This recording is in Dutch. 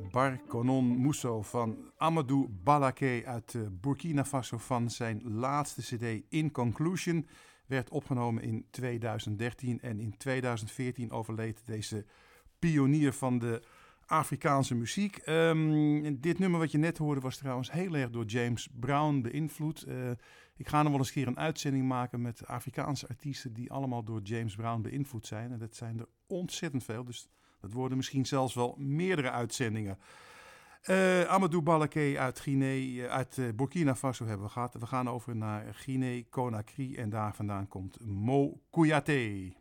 Bar Konon Mousso van Amadou Balaké uit Burkina Faso van zijn laatste cd In Conclusion werd opgenomen in 2013 en in 2014 overleed deze pionier van de Afrikaanse muziek. Dit nummer wat je net hoorde was trouwens heel erg door James Brown beïnvloed. Ik ga nog wel eens een keer een uitzending maken met Afrikaanse artiesten die allemaal door James Brown beïnvloed zijn. En dat zijn er ontzettend veel, dus dat worden misschien zelfs wel meerdere uitzendingen. Amadou Balaké uit Burkina Faso hebben we gehad. We gaan over naar Guinea-Conakry en daar vandaan komt Mo Kouyaté.